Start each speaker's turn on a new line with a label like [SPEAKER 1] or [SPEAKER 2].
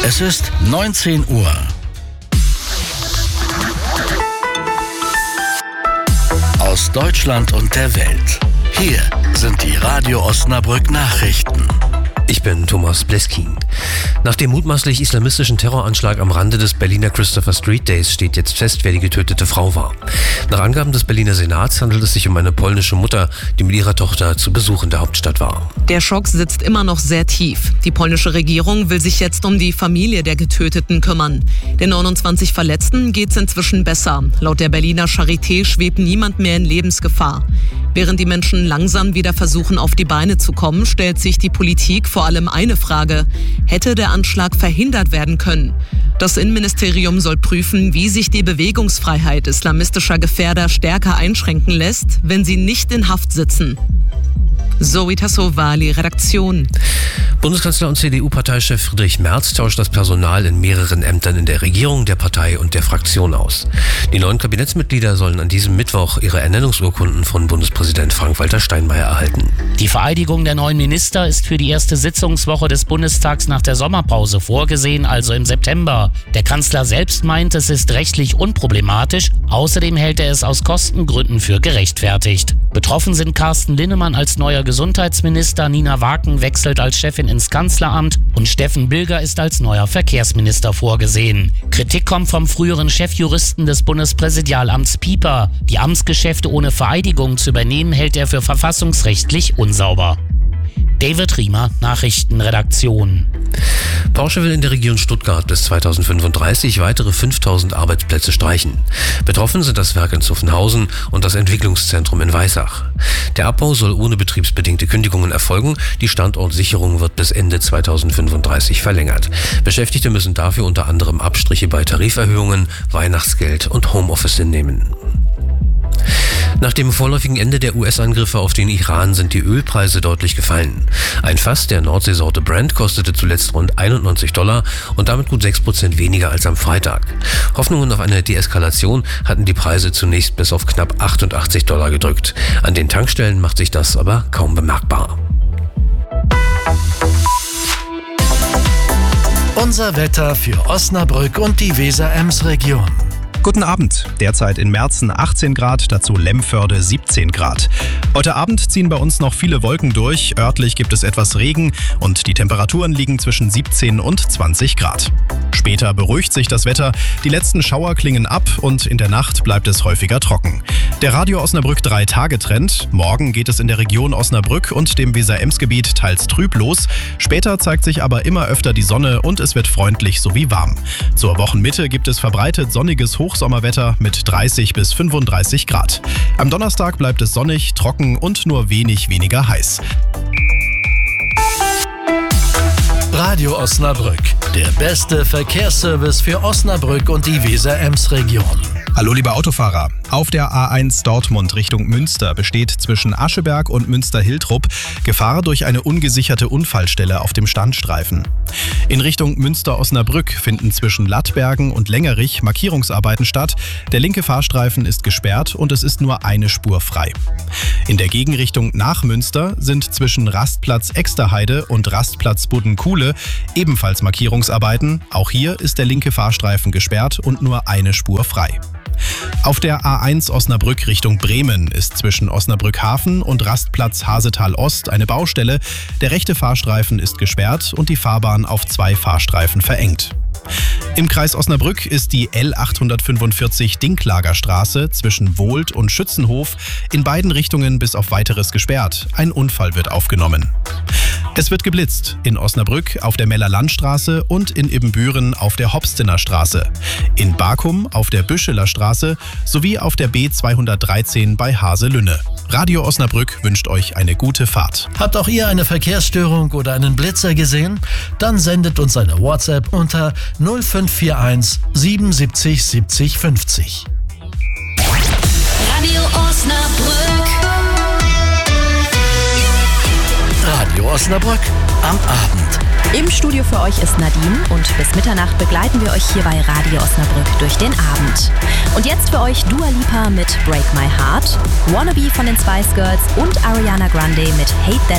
[SPEAKER 1] Es ist 19 Uhr. Aus Deutschland und der Welt. Hier sind die Radio Osnabrück Nachrichten.
[SPEAKER 2] Ich bin Thomas Bleskin. Nach dem mutmaßlich islamistischen Terroranschlag am Rande des Berliner Christopher Street Days steht jetzt fest, wer die getötete Frau war. Nach Angaben des Berliner Senats handelt es sich um eine polnische Mutter, die mit ihrer Tochter zu Besuch in der Hauptstadt war.
[SPEAKER 3] Der Schock sitzt immer noch sehr tief. Die polnische Regierung will sich jetzt um die Familie der Getöteten kümmern. Den 29 Verletzten geht's inzwischen besser. Laut der Berliner Charité schwebt niemand mehr in Lebensgefahr. Während die Menschen langsam wieder versuchen, auf die Beine zu kommen, stellt sich die Politik vor allem eine Frage: Hätte der Anschlag verhindert werden können? Das Innenministerium soll prüfen, wie sich die Bewegungsfreiheit islamistischer Gefährder stärker einschränken lässt, wenn sie nicht in Haft sitzen. Zoe Tassovali, Redaktion.
[SPEAKER 2] Bundeskanzler und CDU-Parteichef Friedrich Merz tauscht das Personal in mehreren Ämtern in der Regierung, der Partei und der Fraktion aus. Die neuen Kabinettsmitglieder sollen an diesem Mittwoch ihre Ernennungsurkunden von Bundespräsident Frank-Walter Steinmeier erhalten.
[SPEAKER 4] Die Vereidigung der neuen Minister ist für die erste Sitzungswoche des Bundestags nach der Sommerpause vorgesehen, also im September. Der Kanzler selbst meint, es ist rechtlich unproblematisch. Außerdem hält er es aus Kostengründen für gerechtfertigt. Betroffen sind Carsten Linnemann als neuer Gesundheitsminister, Nina Waken wechselt als Chefin ins Kanzleramt und Steffen Bilger ist als neuer Verkehrsminister vorgesehen. Kritik kommt vom früheren Chefjuristen des Bundespräsidialamts Pieper. Die Amtsgeschäfte ohne Vereidigung zu übernehmen, hält er für verfassungsrechtlich unsauber. David Riemer, Nachrichtenredaktion.
[SPEAKER 2] Porsche will in der Region Stuttgart bis 2035 weitere 5.000 Arbeitsplätze streichen. Betroffen sind das Werk in Zuffenhausen und das Entwicklungszentrum in Weissach. Der Abbau soll ohne betriebsbedingte Kündigungen erfolgen. Die Standortsicherung wird bis Ende 2035 verlängert. Beschäftigte müssen dafür unter anderem Abstriche bei Tariferhöhungen, Weihnachtsgeld und Homeoffice hinnehmen. Nach dem vorläufigen Ende der US-Angriffe auf den Iran sind die Ölpreise deutlich gefallen. Ein Fass der Nordseesorte Brent kostete zuletzt rund $91 und damit gut 6% weniger als am Freitag. Hoffnungen auf eine Deeskalation hatten die Preise zunächst bis auf knapp $88 gedrückt. An den Tankstellen macht sich das aber kaum bemerkbar.
[SPEAKER 1] Unser Wetter für Osnabrück und die Weser-Ems-Region.
[SPEAKER 5] Guten Abend. Derzeit in Merzen 18 Grad, dazu Lemförde 17 Grad. Heute Abend ziehen bei uns noch viele Wolken durch. Örtlich gibt es etwas Regen und die Temperaturen liegen zwischen 17 und 20 Grad. Später beruhigt sich das Wetter. Die letzten Schauer klingen ab und in der Nacht bleibt es häufiger trocken. Der Radio Osnabrück 3-Tage-Trend. Morgen geht es in der Region Osnabrück und dem Weser-Ems-Gebiet teils trüb los. Später zeigt sich aber immer öfter die Sonne und es wird freundlich sowie warm. Zur Wochenmitte gibt es verbreitet sonniges Hochsommerwetter mit 30 bis 35 Grad. Am Donnerstag bleibt es sonnig, trocken und nur wenig weniger heiß.
[SPEAKER 1] Radio Osnabrück, der beste Verkehrsservice für Osnabrück und die Weser-Ems-Region.
[SPEAKER 5] Hallo liebe Autofahrer. Auf der A1 Dortmund Richtung Münster besteht zwischen Ascheberg und Münster-Hiltrup Gefahr durch eine ungesicherte Unfallstelle auf dem Standstreifen. In Richtung Münster-Osnabrück finden zwischen Lattbergen und Längerich Markierungsarbeiten statt. Der linke Fahrstreifen ist gesperrt und es ist nur eine Spur frei. In der Gegenrichtung nach Münster sind zwischen Rastplatz Exterheide und Rastplatz Buddenkuhle ebenfalls Markierungsarbeiten. Auch hier ist der linke Fahrstreifen gesperrt und nur eine Spur frei. Auf der A1 Osnabrück Richtung Bremen ist zwischen Osnabrück Hafen und Rastplatz Hasetal Ost eine Baustelle. Der rechte Fahrstreifen ist gesperrt und die Fahrbahn auf 2 Fahrstreifen verengt. Im Kreis Osnabrück ist die L845 Dinklagerstraße zwischen Wohlt und Schützenhof in beiden Richtungen bis auf Weiteres gesperrt. Ein Unfall wird aufgenommen. Es wird geblitzt in Osnabrück auf der Meller-Landstraße und in Ibbenbüren auf der Hopstener Straße, in Bakum auf der Büscheler Straße sowie auf der B213 bei Haselünne. Radio Osnabrück wünscht euch eine gute Fahrt.
[SPEAKER 1] Habt auch ihr eine Verkehrsstörung oder einen Blitzer gesehen? Dann sendet uns eine WhatsApp unter 0541 77 70 50.
[SPEAKER 6] Radio Osnabrück.
[SPEAKER 1] Radio Osnabrück am Abend.
[SPEAKER 7] Im Studio für euch ist Nadine und bis Mitternacht begleiten wir euch hier bei Radio Osnabrück durch den Abend. Und jetzt für euch Dua Lipa mit Break My Heart, Wannabe von den Spice Girls und Ariana Grande mit Hate That